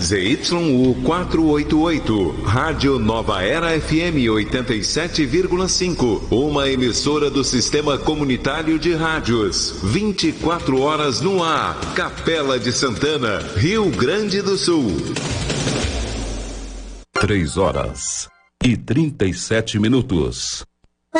ZYU 488, Rádio Nova Era FM 87,5, uma emissora do Sistema Comunitário de Rádios, 24 horas no ar, Capela de Santana, Rio Grande do Sul. 3 horas e 37 minutos.